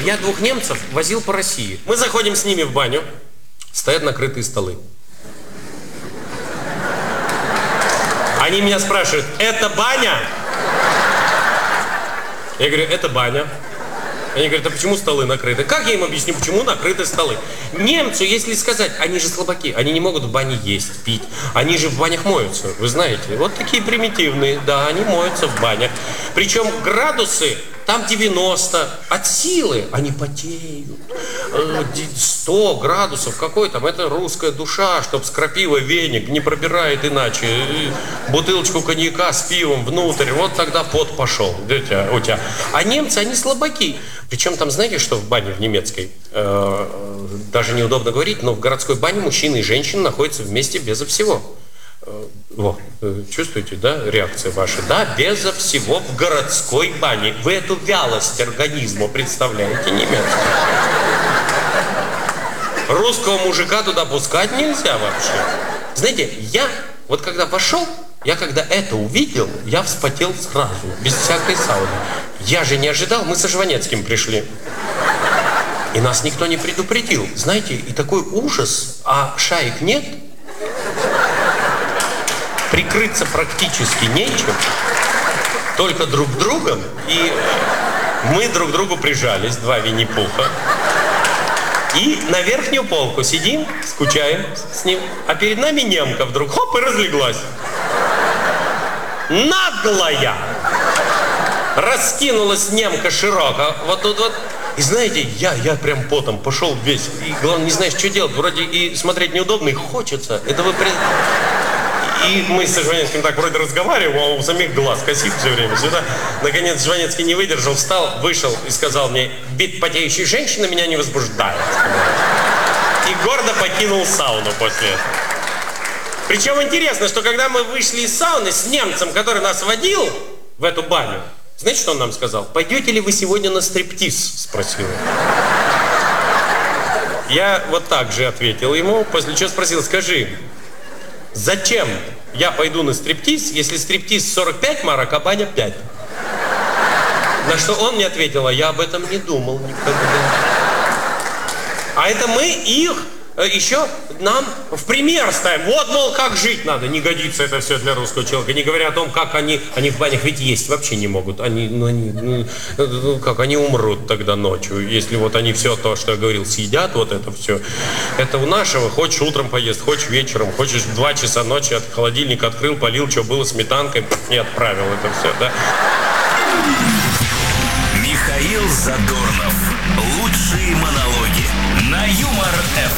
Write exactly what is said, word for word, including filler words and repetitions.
я двух немцев возил по России. Мы заходим с ними в баню, стоят накрытые столы. Они меня спрашивают, это баня? Я говорю, это баня. Они говорят, а почему столы накрыты? Как я им объясню, почему накрыты столы? Немцу, если сказать, они же слабаки, они не могут в бане есть, пить. Они же в банях моются, вы знаете. Вот такие примитивные, да, они моются в банях. Причем градусы там девяносто, от силы они потеют. сто градусов, какой там, это русская душа, чтоб с крапивой веник не пробирает иначе. Бутылочку коньяка с пивом внутрь, вот тогда пот пошел у тебя, у тебя. А немцы, они слабаки. Причем там, знаете, что в бане в немецкой? Э, даже неудобно говорить, но в городской бане мужчины и женщины находятся вместе безо всего. Э, во, чувствуете, да, реакция ваша? Да, безо всего в городской бане. Вы эту вялость организма представляете немецкую? Русского мужика туда пускать нельзя вообще. Знаете, я вот когда вошел, я когда это увидел, я вспотел сразу, без всякой сауны. Я же не ожидал, мы со Жванецким пришли. И нас никто не предупредил. Знаете, и такой ужас, а шаек нет. Прикрыться практически нечем. Только друг другом. И мы друг к другу прижались, два Винни-Пуха. И на верхнюю полку сидим, скучаем с ним. А перед нами немка вдруг, хоп, и разлеглась. Наглая! Раскинулась немка широко, вот тут вот. И знаете, я, я прям потом пошел весь. И главное, не знаешь, что делать. Вроде и смотреть неудобно, и хочется. Это вы... При... И мы с Жванецким так вроде разговариваем, а у самих глаз косит все время сюда. Наконец Жванецкий не выдержал, встал, вышел и сказал мне, вид потеющей женщины меня не возбуждает. И гордо покинул сауну после этого. Причем интересно, что когда мы вышли из сауны с немцем, который нас водил в эту баню, знаете, что он нам сказал? Пойдете ли вы сегодня на стриптиз? Спросил. Я вот так же ответил ему, после чего спросил, скажи, зачем я пойду на стриптиз, если стриптиз сорок пять марок, а баня пять? На что он мне ответил, а я об этом не думал никогда. А это мы их еще нам в пример ставим. Вот, мол, как жить надо. Не годится это все для русского человека. Не говоря о том, как они, они в банях ведь есть вообще не могут. Они, ну, они, ну, ну, как они умрут тогда ночью, если вот они все то, что я говорил, съедят, вот это все. Это у нашего, хочешь утром поест, хочешь вечером, хочешь в два часа ночи от холодильника открыл, полил, что было сметанкой и отправил это все, да. Михаил Задорнов.